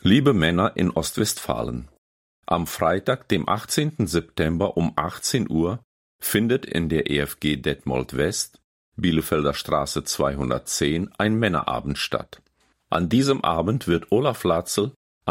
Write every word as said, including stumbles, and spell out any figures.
Liebe Männer in Ostwestfalen: Am Freitag, dem achtzehnten September um achtzehn Uhr findet in der E F G Detmold West, Bielefelder Straße zweihundertzehn, ein Männerabend statt. An diesem Abend wird Olaf Latzel